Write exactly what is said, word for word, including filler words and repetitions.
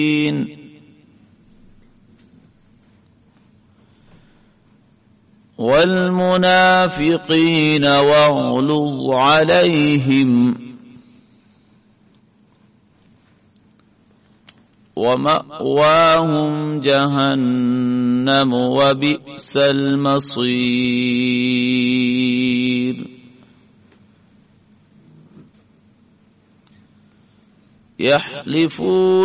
والمنافقين واغلظ عليهم ومأواهم جهنم وبئس المصير يحلفون